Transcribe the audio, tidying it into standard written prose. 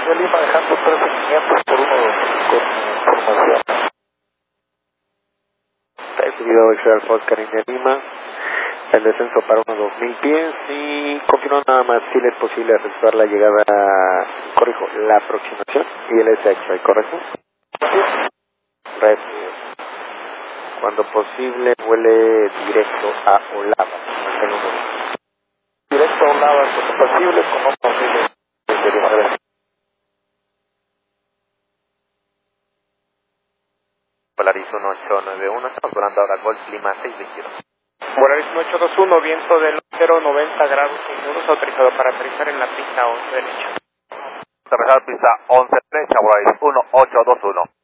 de Lima, dejando 13.500 por 1 con información. Está decidido Xavier Oscar India Lima, el descenso para unos 2.000 pies y confirmó nada más si le es posible efectuar la llegada, corrijo, la aproximación y el SX, ¿correcto? Recibido. Cuando posible, vuele directo a Olava. Directo a Olava, cuando posible, como posible. Polaris 1891, estamos volando ahora Golf Lima 622. Polaris 1821, viento del 090 grados seguros, autorizado para aterrizar en la pista 11 derecha. Aterrizar pista 11 derecha, Polaris 1821.